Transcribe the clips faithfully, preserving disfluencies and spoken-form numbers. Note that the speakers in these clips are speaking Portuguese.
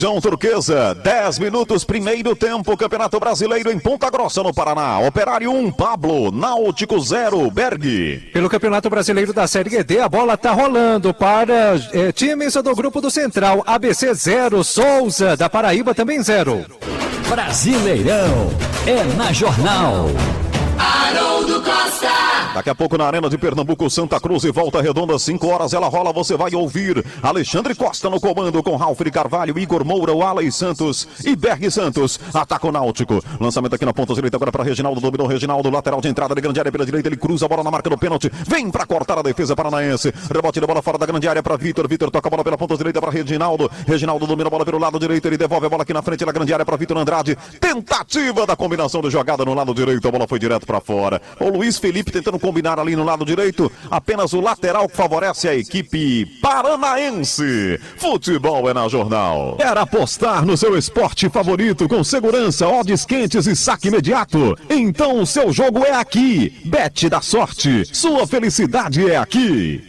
João Turquesa, dez minutos, primeiro tempo, Campeonato Brasileiro em Ponta Grossa, no Paraná. Operário um, Pablo, Náutico zero, Berg. Pelo Campeonato Brasileiro da Série D, a bola tá rolando para é, times do Grupo do Central. A B C zero, Souza, da Paraíba também zero. Brasileirão é na Jornal. Haroldo Costa. Daqui a pouco na Arena de Pernambuco, Santa Cruz e Volta Redonda, cinco horas ela rola, você vai ouvir Alexandre Costa no comando com Ralf de Carvalho, Igor Moura, Wallace Santos e Berg Santos. Ataca o Náutico, lançamento aqui na ponta direita agora para Reginaldo, dominou Reginaldo, lateral de entrada de grande área pela direita, ele cruza a bola na marca do pênalti, vem para cortar a defesa paranaense, rebote da bola fora da grande área para Vitor, Vitor toca a bola pela ponta direita para Reginaldo, Reginaldo domina a bola pelo lado direito, ele devolve a bola aqui na frente da grande área para Vitor Andrade, tentativa da combinação de jogada no lado direito, a bola foi direto para fora. O Luiz Felipe tentando combinar ali no lado direito, apenas o lateral que favorece a equipe paranaense. Futebol é na Jornal. Quer apostar no seu esporte favorito com segurança, odds quentes e saque imediato? Então o seu jogo é aqui. Bet da Sorte, sua felicidade é aqui.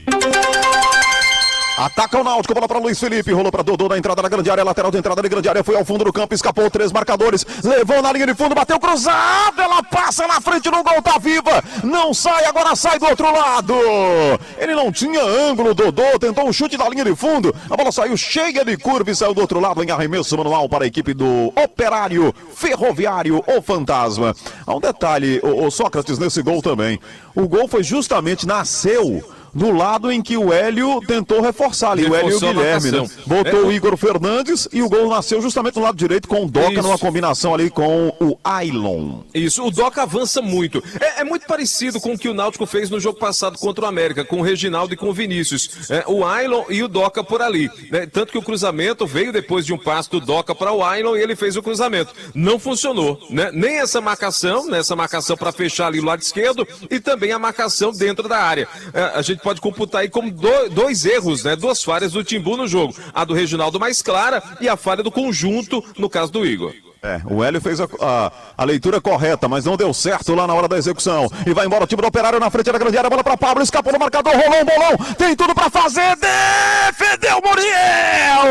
Ataca o Náutico, bola para Luiz Felipe, rolou para Dodô na entrada da grande área, lateral de entrada da grande área, foi ao fundo do campo, escapou três marcadores, levou na linha de fundo, bateu cruzado, ela passa na frente no gol, tá viva, não sai, agora sai do outro lado, ele não tinha ângulo, Dodô tentou um chute da linha de fundo, a bola saiu cheia de curva e saiu do outro lado em arremesso manual para a equipe do Operário Ferroviário, o Fantasma. Há um detalhe, o, o Sócrates, nesse gol também, o gol foi justamente, nasceu do lado em que o Hélio tentou reforçar ali, o Hélio e o Guilherme, né? Botou é. o Igor Fernandes e o gol nasceu justamente do lado direito com o Doca, Isso. numa combinação ali com o Ailon. Isso, o Doca avança muito. É, é muito parecido com o que o Náutico fez no jogo passado contra o América, com o Reginaldo e com o Vinícius. É, o Ailon e o Doca por ali. Né? Tanto que o cruzamento veio depois de um passe do Doca para o Ailon e ele fez o cruzamento. Não funcionou, né? Nem essa marcação, né? essa marcação para fechar ali o lado esquerdo e também a marcação dentro da área. É, a gente pode computar aí como do, dois erros, né? Duas falhas do Timbu no jogo. A do Reginaldo mais clara e a falha do conjunto, no caso do Igor. É, o Hélio fez a, a, a leitura correta, mas não deu certo lá na hora da execução. E vai embora o time do Operário na frente da grande área, bola para Pablo, escapou no marcador, rolou um bolão, tem tudo para fazer, defendeu Muriel!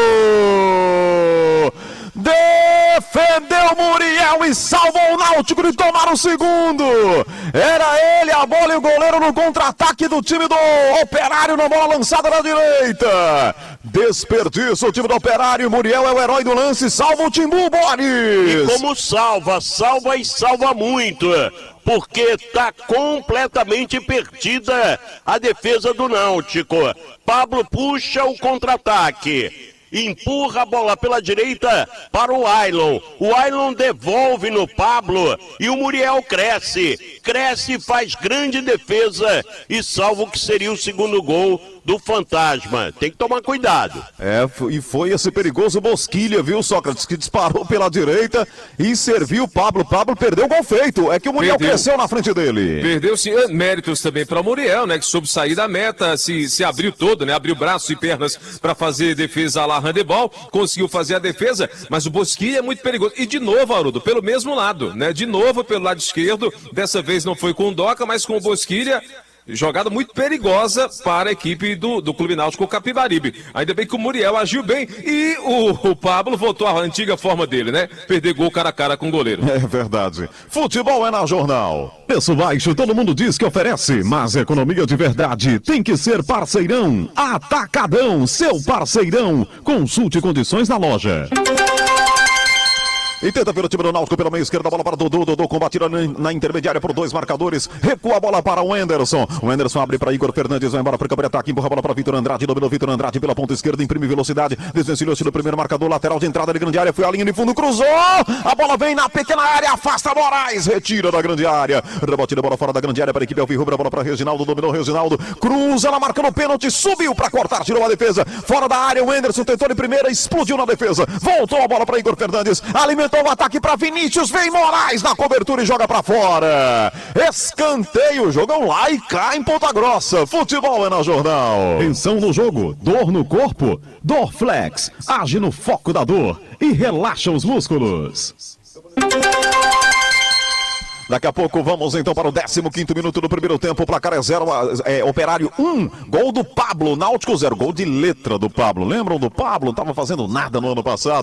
Defendeu Muriel e salvou o Náutico de tomar o segundo. Era ele, a bola e o goleiro no contra-ataque do time do Operário na bola lançada na direita. Desperdício o time do Operário, Muriel é o herói do lance, salva o Timbu, Boris. E como salva, salva e salva muito, porque está completamente perdida a defesa do Náutico. Pablo puxa o contra-ataque. Empurra a bola pela direita para o Ailon. O Ailon devolve no Pablo e o Muriel cresce. Cresce, faz grande defesa e salva o que seria o segundo gol do Fantasma. Tem que tomar cuidado. É, e foi esse perigoso Bosquilha, viu, Sócrates, que disparou pela direita e serviu o Pablo. Pablo perdeu o gol feito. É que o Muriel perdeu. Cresceu na frente dele. Perdeu sim, méritos também para o Muriel, né, que soube sair da meta, se, se abriu todo, né, abriu braços e pernas para fazer defesa lá handebol, conseguiu fazer a defesa, mas o Bosquilha é muito perigoso. E de novo, Haroldo, pelo mesmo lado, né, de novo pelo lado esquerdo, dessa vez não foi com o Doca, mas com o Bosquilha. Jogada muito perigosa para a equipe do, do Clube Náutico Capibaribe. Ainda bem que o Muriel agiu bem e o, o Pablo voltou à antiga forma dele, né? Perder gol cara a cara com o goleiro. É verdade. Futebol é na Jornal. Preço baixo, todo mundo diz que oferece, mas economia de verdade tem que ser parceirão. Atacadão, seu parceirão. Consulte condições na loja. E tenta ver o time do Náutico pela meia esquerda, bola para Dodô, Dodô combatida na, na intermediária por dois marcadores, recua a bola para o Anderson, o Anderson abre para Igor Fernandes, vai embora para o campo de ataque, empurra a bola para Vitor Andrade, dominou Vitor Andrade pela ponta esquerda, imprime velocidade, desvencilhou-se do primeiro marcador, lateral de entrada de grande área, foi a linha de fundo, cruzou, a bola vem na pequena área, afasta Moraes, retira da grande área, rebote da bola fora da grande área para a equipe Alvirrubra, a bola para Reginaldo, dominou Reginaldo, cruza, ela marcando o pênalti, subiu para cortar, tirou a defesa, fora da área, o Anderson tentou de primeira, explodiu na defesa, voltou a bola para Igor Fernandes, alimentou o ataque para Vinícius, vem Moraes na cobertura e joga pra fora. Escanteio, jogam lá e cá em Ponta Grossa. Futebol é na Jornal. Tensão no jogo, dor no corpo. Dorflex, age no foco da dor e relaxa os músculos. Daqui a pouco vamos então para o décimo quinto minuto do primeiro tempo. O placar é zero, é, Operário um, gol do Pablo, Náutico zero, gol de letra do Pablo. Lembram do Pablo? Não estava fazendo nada no ano passado.